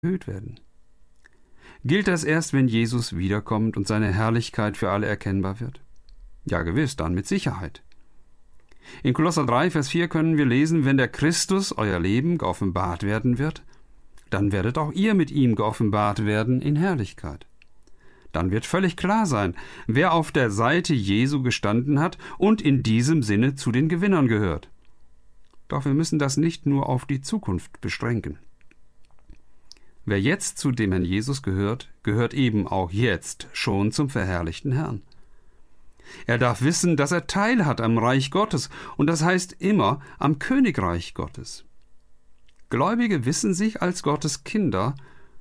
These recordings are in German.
erhöht werden. Gilt das erst, wenn Jesus wiederkommt und seine Herrlichkeit für alle erkennbar wird? Ja, gewiss, dann mit Sicherheit. In Kolosser 3, Vers 4 können wir lesen, wenn der Christus, euer Leben, geoffenbart werden wird, dann werdet auch ihr mit ihm geoffenbart werden in Herrlichkeit. Dann wird völlig klar sein, wer auf der Seite Jesu gestanden hat und in diesem Sinne zu den Gewinnern gehört. Doch wir müssen das nicht nur auf die Zukunft beschränken. Wer jetzt zu dem Herrn Jesus gehört, gehört eben auch jetzt schon zum verherrlichten Herrn. Er darf wissen, dass er Teil hat am Reich Gottes, und das heißt immer am Königreich Gottes. Gläubige wissen sich als Gottes Kinder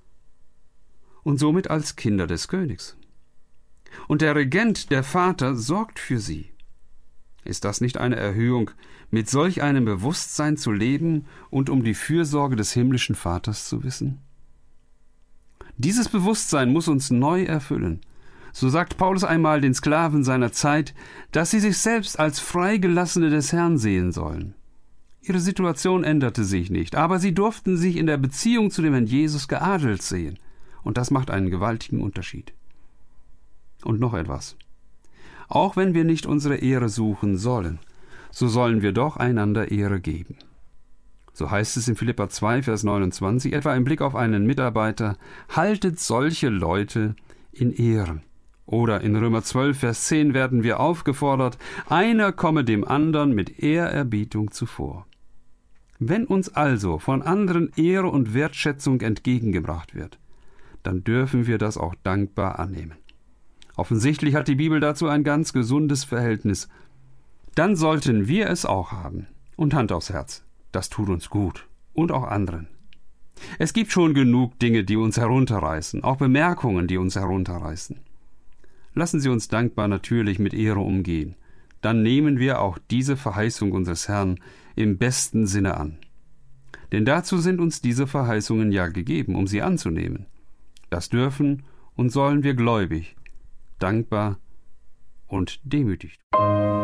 und somit als Kinder des Königs. Und der Regent, der Vater, sorgt für sie. Ist das nicht eine Erhöhung, mit solch einem Bewusstsein zu leben und um die Fürsorge des himmlischen Vaters zu wissen? Dieses Bewusstsein muss uns neu erfüllen. So sagt Paulus einmal den Sklaven seiner Zeit, dass sie sich selbst als Freigelassene des Herrn sehen sollen. Ihre Situation änderte sich nicht, aber sie durften sich in der Beziehung zu dem Herrn Jesus geadelt sehen. Und das macht einen gewaltigen Unterschied. Und noch etwas. Auch wenn wir nicht unsere Ehre suchen sollen, so sollen wir doch einander Ehre geben. So heißt es in Philipper 2, Vers 29, etwa im Blick auf einen Mitarbeiter, haltet solche Leute in Ehren. Oder in Römer 12, Vers 10 werden wir aufgefordert, einer komme dem anderen mit Ehrerbietung zuvor. Wenn uns also von anderen Ehre und Wertschätzung entgegengebracht wird, dann dürfen wir das auch dankbar annehmen. Offensichtlich hat die Bibel dazu ein ganz gesundes Verhältnis. Dann sollten wir es auch haben. Und Hand aufs Herz, das tut uns gut und auch anderen. Es gibt schon genug Dinge, die uns herunterreißen, auch Bemerkungen, die uns herunterreißen. Lassen Sie uns dankbar natürlich mit Ehre umgehen. Dann nehmen wir auch diese Verheißung unseres Herrn im besten Sinne an. Denn dazu sind uns diese Verheißungen ja gegeben, um sie anzunehmen. Das dürfen und sollen wir gläubig, dankbar und demütig tun.